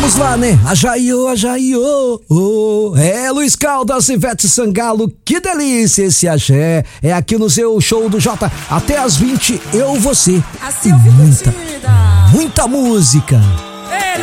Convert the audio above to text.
Vamos lá, né? Ajaiô, ajaiô. Oh. É, Luiz Caldas, Ivete Sangalo, que delícia esse axé. É aqui no seu show do Jota, até às 20, eu, você. Assim eu fico muita música.